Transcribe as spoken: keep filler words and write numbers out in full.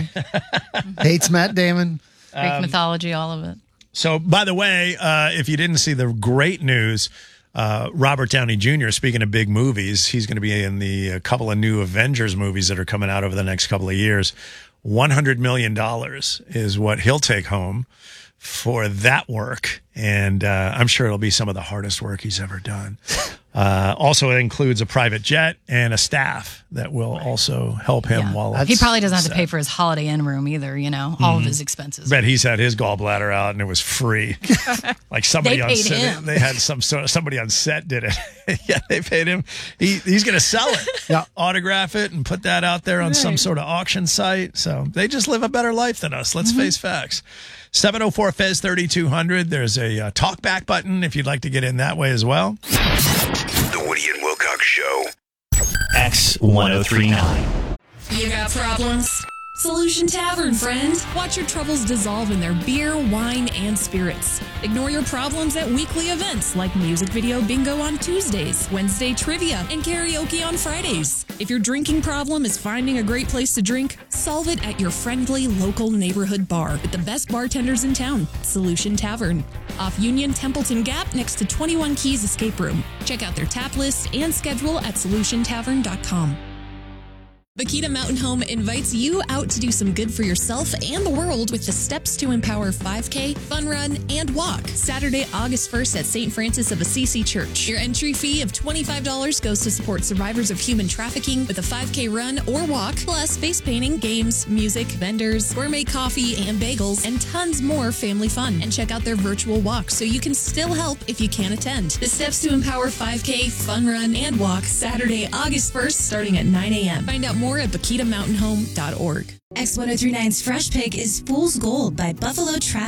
Hates Matt Damon. Greek Um, mythology, all of it. So, by the way, uh, if you didn't see the great news, uh, Robert Downey Junior, speaking of big movies, he's going to be in the a couple of new Avengers movies that are coming out over the next couple of years. one hundred million dollars is what he'll take home for that work. And uh, I'm sure it'll be some of the hardest work he's ever done. Uh, also, it includes a private jet and a staff that will also help him Yeah. while He probably doesn't have to set. pay for his Holiday Inn room either, you know, all of Mhm. his expenses. Bet he's had his gallbladder out and it was free. Like somebody They on paid set, him. they had some sort of, somebody on set did it. Yeah, they paid him. He he's going to sell it, yeah. autograph it, and put that out there on some Right. sort of auction site. So they just live a better life than us. Let's Mm-hmm. face facts. seven oh four F E Z thirty-two hundred. There's a uh, talk back button if you'd like to get in that way as well. The Woody and Wilcox Show. X ten thirty-nine. You got problems? Solution Tavern, friend. Watch your troubles dissolve in their beer, wine, and spirits. Ignore your problems at weekly events like music video bingo on Tuesdays, Wednesday trivia, and karaoke on Fridays. If your drinking problem is finding a great place to drink, solve it at your friendly local neighborhood bar with the best bartenders in town, Solution Tavern. Off Union Templeton Gap next to twenty-one Keys Escape Room. Check out their tap list and schedule at solution tavern dot com. Bakita Mountain Home invites you out to do some good for yourself and the world with the Steps to Empower five K, Fun Run, and Walk. Saturday, August first at Saint Francis of Assisi Church. Your entry fee of twenty-five dollars goes to support survivors of human trafficking with a five K run or walk, plus face painting, games, music, vendors, gourmet coffee and bagels, and tons more family fun. And check out their virtual walk so you can still help if you can't attend. The Steps to Empower five K, Fun Run, and Walk, Saturday, August first, starting at nine a.m. Find out more at bakita mountain home dot org. X ten thirty-nine's Fresh Pick is Fool's Gold by Buffalo Traffic.